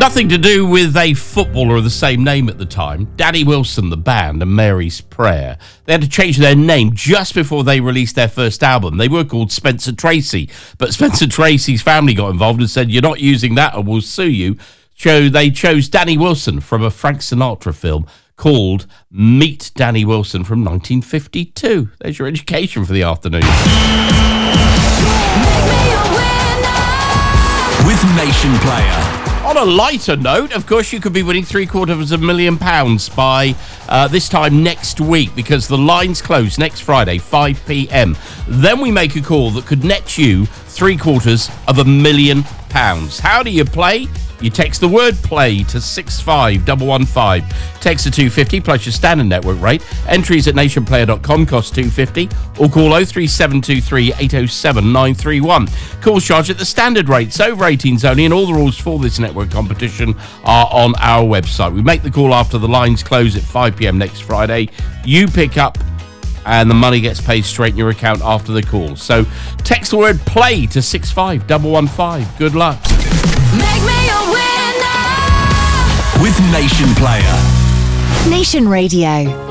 Nothing to do with a footballer of the same name at the time. Danny Wilson, the band, and Mary's Prayer. They had to change their name just before they released their first album. They were called Spencer Tracy, but Spencer Tracy's family got involved and said, "You're not using that or we'll sue you." So they chose Danny Wilson from a Frank Sinatra film called Meet Danny Wilson from 1952. There's your education for the afternoon. With Nation Player. On a lighter note, of course, you could be winning £750,000 by this time next week, because the lines close next Friday, 5 p.m. Then we make a call that could net you £750,000. How do you play? You text the word play to 65115. Text to 250 plus your standard network rate. Entries at nationplayer.com cost $2.50, or call 03723 807 931. Calls charged at the standard rates, over 18s only, and all the rules for this network competition are on our website. We make the call after the lines close at 5 p.m. next Friday. You pick up and the money gets paid straight in your account after the call. So text the word play to 65115. Good luck. Make me a winner with Nation Player. Nation Radio.